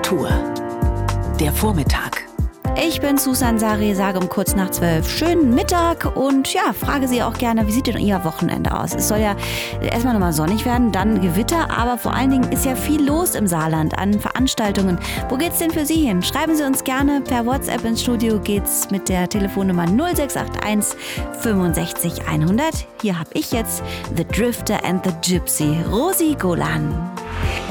Kultur. Der Vormittag. Ich bin Susan Sari, sage um kurz nach 12 schönen Mittag und ja, frage Sie auch gerne, wie sieht denn Ihr Wochenende aus? Es soll ja erstmal nochmal sonnig werden, dann Gewitter, aber vor allen Dingen ist ja viel los im Saarland an Veranstaltungen. Wo geht's denn für Sie hin? Schreiben Sie uns gerne per WhatsApp ins Studio, geht's mit der Telefonnummer 0681 65 100. Hier habe ich jetzt The Drifter and the Gypsy, Rosi Golan.